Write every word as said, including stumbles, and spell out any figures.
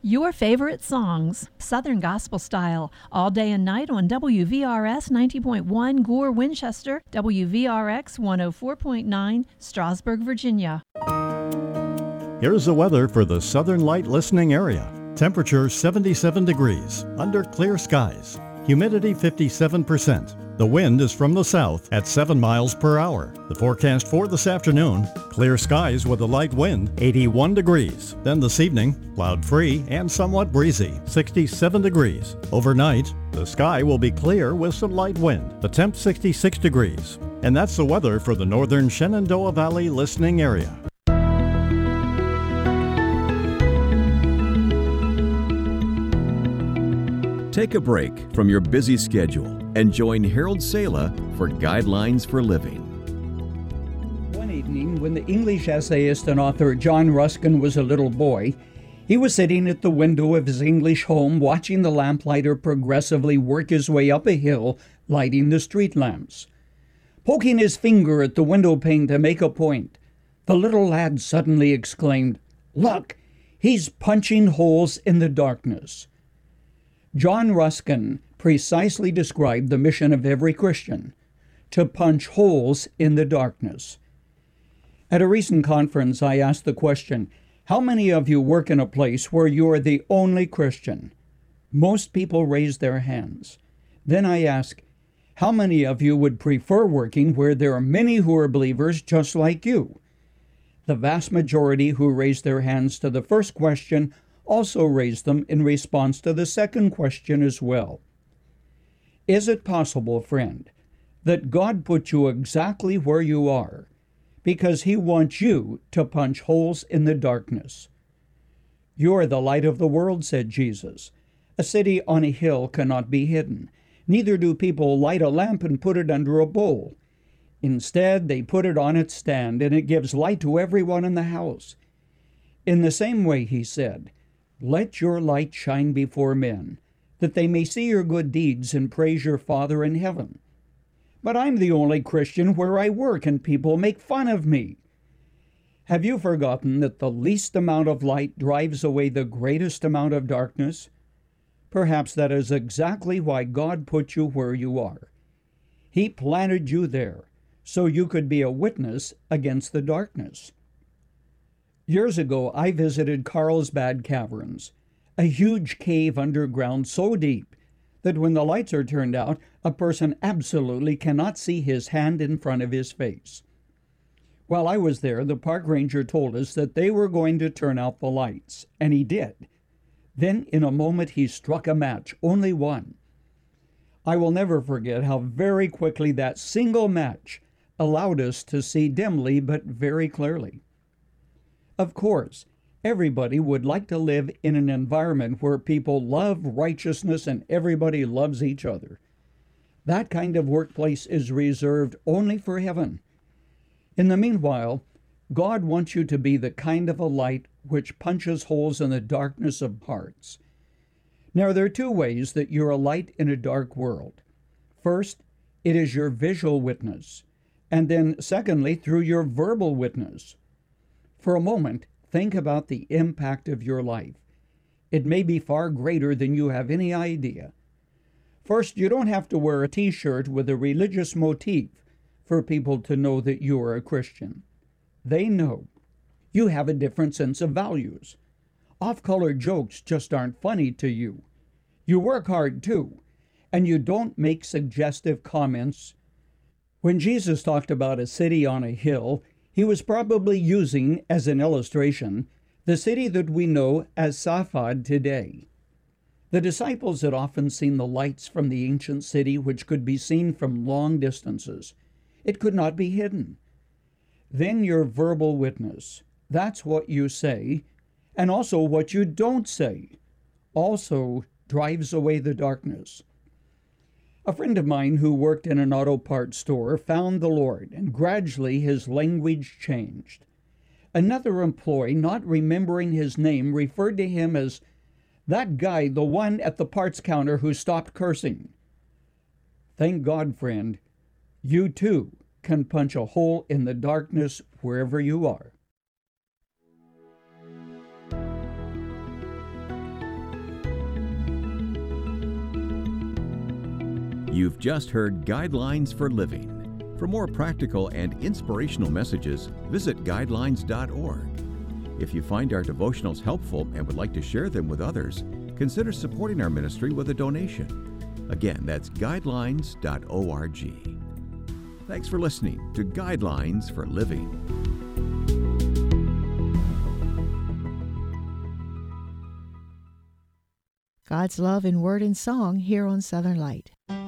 Your favorite songs, Southern Gospel Style, all day and night on W V R S ninety point one Gore, Winchester, W V R X one oh four point nine, Strasburg, Virginia. Here's the weather for the Southern Light listening area. Temperature seventy-seven degrees, under clear skies. Humidity fifty-seven percent. The wind is from the south at seven miles per hour. The forecast for this afternoon, clear skies with a light wind, eighty-one degrees. Then this evening, cloud-free and somewhat breezy, sixty-seven degrees. Overnight, the sky will be clear with some light wind. The temp sixty-six degrees. And that's the weather for the northern Shenandoah Valley listening area. Take a break from your busy schedule and join Harold Sala for Guidelines for Living. One evening, when the English essayist and author John Ruskin was a little boy, he was sitting at the window of his English home watching the lamplighter progressively work his way up a hill, lighting the street lamps. Poking his finger at the window pane to make a point, the little lad suddenly exclaimed, "Look, he's punching holes in the darkness." John Ruskin precisely described the mission of every Christian, to punch holes in the darkness. At a recent conference, I asked the question, how many of you work in a place where you are the only Christian? Most people raised their hands. Then I asked, how many of you would prefer working where there are many who are believers just like you? The vast majority who raised their hands to the first question also raised them in response to the second question as well. Is it possible, friend, that God put you exactly where you are because He wants you to punch holes in the darkness? You are the light of the world, said Jesus. A city on a hill cannot be hidden. Neither do people light a lamp and put it under a bowl. Instead, they put it on its stand, and it gives light to everyone in the house. In the same way, He said, let your light shine before men, that they may see your good deeds and praise your Father in heaven. But I'm the only Christian where I work, and people make fun of me. Have you forgotten that the least amount of light drives away the greatest amount of darkness? Perhaps that is exactly why God put you where you are. He planted you there so you could be a witness against the darkness. Years ago, I visited Carlsbad Caverns, a huge cave underground so deep that when the lights are turned out, a person absolutely cannot see his hand in front of his face. While I was there, the park ranger told us that they were going to turn out the lights, and he did. Then, in a moment, he struck a match, only one. I will never forget how very quickly that single match allowed us to see dimly but very clearly. Of course, everybody would like to live in an environment where people love righteousness and everybody loves each other. That kind of workplace is reserved only for heaven. In the meanwhile, God wants you to be the kind of a light which punches holes in the darkness of hearts. Now, there are two ways that you're a light in a dark world. First, it is your visual witness, and then secondly, through your verbal witness. For a moment, think about the impact of your life. It may be far greater than you have any idea. First, you don't have to wear a t-shirt with a religious motif for people to know that you are a Christian. They know. You have a different sense of values. Off-color jokes just aren't funny to you. You work hard too, and you don't make suggestive comments. When Jesus talked about a city on a hill, He was probably using, as an illustration, the city that we know as Safed today. The disciples had often seen the lights from the ancient city, which could be seen from long distances. It could not be hidden. Then your verbal witness, that's what you say, and also what you don't say, also drives away the darkness. A friend of mine who worked in an auto parts store found the Lord, and gradually his language changed. Another employee, not remembering his name, referred to him as that guy, the one at the parts counter who stopped cursing. Thank God, friend, you too can punch a hole in the darkness wherever you are. You've just heard Guidelines for Living. For more practical and inspirational messages, visit guidelines dot org. If you find our devotionals helpful and would like to share them with others, consider supporting our ministry with a donation. Again, that's guidelines dot org. Thanks for listening to Guidelines for Living. God's love in word and song here on Southern Light.